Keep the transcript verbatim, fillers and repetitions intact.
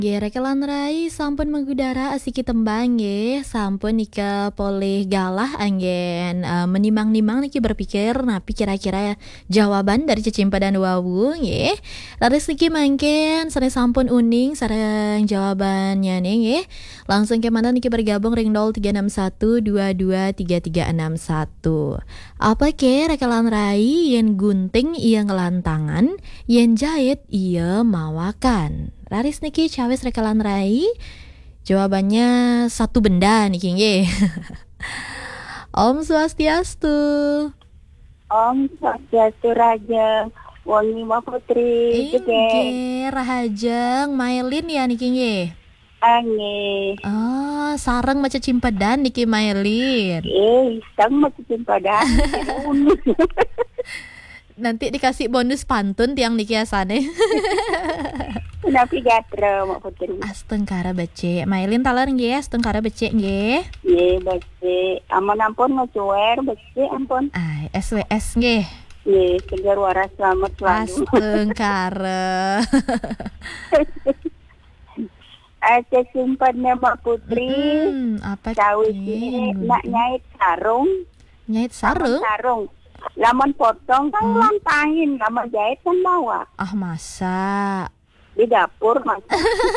Gerekelan rai sampun menggudara asiki tembang ye sampun nika poleh galah anggen eh, menimang-nimang niki berpikir napi kira-kira jawaban dari cecimpa dan wawu ye laris niki mangken sareng sampun uning sareng jawabannya nih ye langsung ke mana niki bergabung ring nol tiga enam satu dua dua tiga tiga enam satu apa ke rekelan rai yen gunting iya ngelantangan yen jahit iya mawakan. Laris niki cawes rekalan rai. Jawabannya satu benda niki nggih. Om Swastiastu. Om Swastiastu Raja Wangi Ma Putri juga Inggih rahajeng Mailin ya niki nggih. Ange Oh, sareng maca cimpedan niki Mailin. eh sang masih cimpadan Nanti dikasih bonus pantun tiang niki asane. Kenapa gatra Ma Putri Astengkara becek. Mailin talar nggih astengkara becek nggih. ye baca aman ampun ngecuer baca ampun Ai S W S nggih. ye segar waras selamat selalu Astengkara. Aca simpannya Ma Putri Hmm, apa cawi ini? nak nyait sarung Nyait lamun sarung? sarung lamun potong kan Hmm. lantangin lamun jahit kan bawa Ah masa? di dapur mas